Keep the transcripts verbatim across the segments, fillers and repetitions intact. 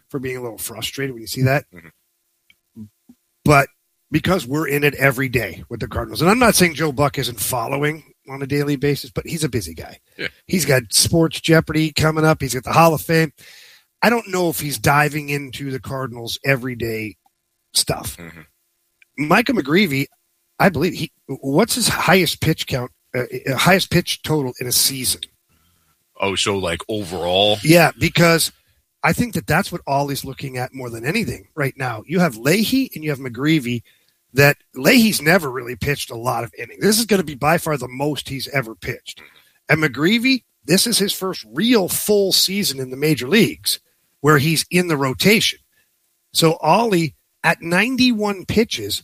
for being a little frustrated when you see that. Mm-hmm. But because we're in it every day with the Cardinals, and I'm not saying Joe Buck isn't following on a daily basis, but he's a busy guy. Yeah. He's got Sports Jeopardy coming up. He's got the Hall of Fame. I don't know if he's diving into the Cardinals everyday stuff. Mm-hmm. Micah McGreevy, I believe he. What's his highest pitch count? Uh, highest pitch total in a season? Oh, so like overall? Yeah, because I think that that's what Ollie's looking at more than anything right now. You have Leahy and you have McGreevy. That Leahy's never really pitched a lot of innings. This is going to be by far the most he's ever pitched. And McGreevy, this is his first real full season in the major leagues where he's in the rotation. So Ollie, at ninety-one pitches,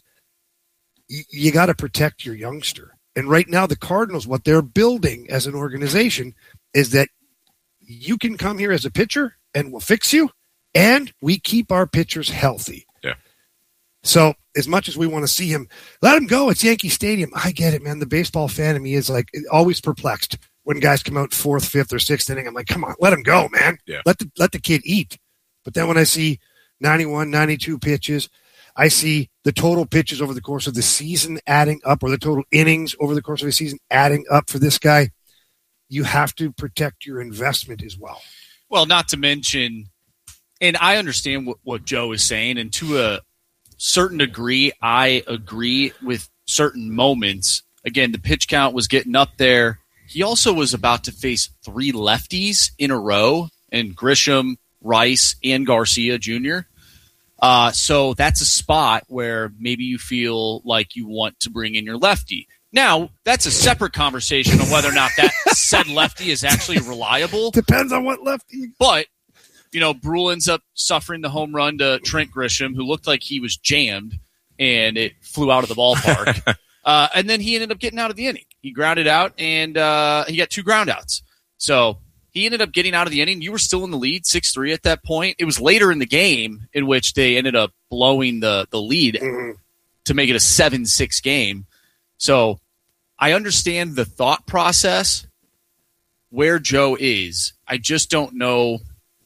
y- you got to protect your youngster. And right now the Cardinals, what they're building as an organization is that you can come here as a pitcher and we'll fix you, and we keep our pitchers healthy. Yeah. So as much as we want to see him, let him go. It's Yankee Stadium. I get it, man. The baseball fan in me is like always perplexed when guys come out fourth, fifth, or sixth inning. I'm like, come on, let him go, man. Yeah. Let the let the kid eat. But then when I see ninety-one, ninety-two pitches, I see the total pitches over the course of the season adding up, or the total innings over the course of the season adding up for this guy. You have to protect your investment as well. Well, not to mention, and I understand what, what Joe is saying, and to a certain degree, I agree with certain moments. Again, the pitch count was getting up there. He also was about to face three lefties in a row, and Grisham, Rice, and Garcia Junior Uh, so that's a spot where maybe you feel like you want to bring in your lefty. Now, that's a separate conversation on whether or not that said lefty is actually reliable. Depends on what lefty. But, you know, Brule ends up suffering the home run to Trent Grisham, who looked like he was jammed, and it flew out of the ballpark. uh, and then he ended up getting out of the inning. He grounded out, and uh, he got two ground outs. So he ended up getting out of the inning. You were still in the lead, six three at that point. It was later in the game in which they ended up blowing the, the lead Mm-hmm. to make it a seven six game. So I understand the thought process where Joe is. I just don't know.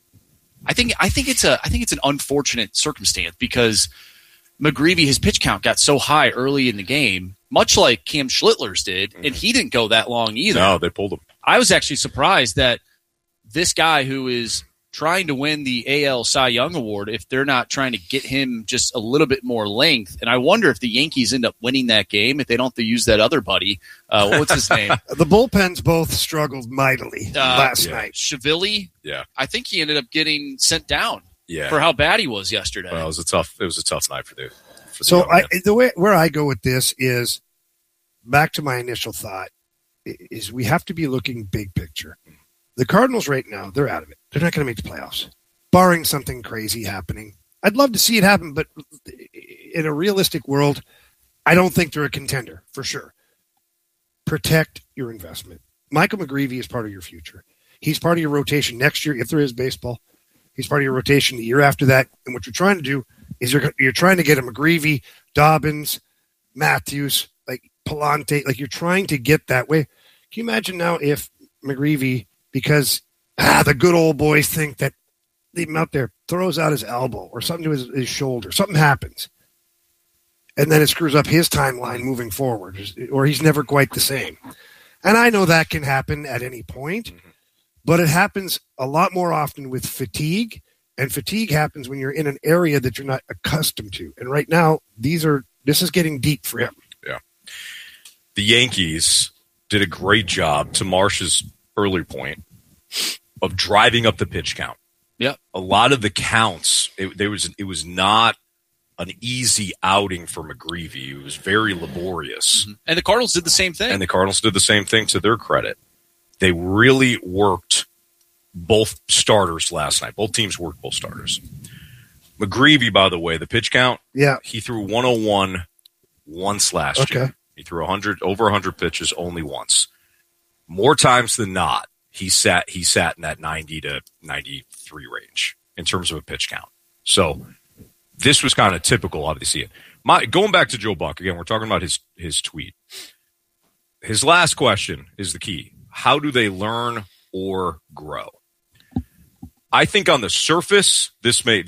I think I think it's a I think it's an unfortunate circumstance because McGreevy, his pitch count got so high early in the game, much like Cam Schlittler's did, and he didn't go that long either. No, they pulled him. I was actually surprised that this guy who is trying to win the A L Cy Young Award, if they're not trying to get him just a little bit more length. And I wonder if the Yankees end up winning that game, if they don't have to use that other buddy. Uh, what's his name? The bullpens both struggled mightily Uh, last yeah. night. Chevili. Yeah. I think he ended up getting sent down Yeah. for how bad he was yesterday. Well, it was a tough. It was a tough night for the. For the So young I, man. the way where I go with this is back to my initial thought is we have to be looking big picture. The Cardinals right now, they're out of it. They're not going to make the playoffs, barring something crazy happening. I'd love to see it happen, but in a realistic world, I don't think they're a contender for sure. Protect your investment. Michael McGreevy is part of your future. He's part of your rotation next year if there is baseball. He's part of your rotation the year after that. And what you're trying to do is you're you're trying to get a McGreevy, Dobbins, Matthews, like Palante, like you're trying to get that way. Can you imagine now if McGreevy, because ah, the good old boys think that leave him out there, throws out his elbow or something to his, his shoulder, something happens, and then it screws up his timeline moving forward, or he's never quite the same. And I know that can happen at any point, but it happens a lot more often with fatigue, and fatigue happens when you're in an area that you're not accustomed to. And right now, these are this is getting deep for him. Yeah. The Yankees did a great job, to Marsh's earlier point, of driving up the pitch count. Yeah. A lot of the counts, it, there was it was not an easy outing for McGreevy. It was very laborious. Mm-hmm. And the Cardinals did the same thing. And the Cardinals did the same thing, to their credit. They really worked both starters last night. Both teams worked both starters. McGreevy, by the way, the pitch count, Yeah. he threw one oh one once last Okay. year. He threw one hundred, over one hundred pitches only once. More times than not, he sat he sat in that ninety to ninety-three range in terms of a pitch count. So this was kind of typical, obviously. My, going back to Joe Buck, again, we're talking about his, his tweet. His last question is the key. How do they learn or grow? I think on the surface, this may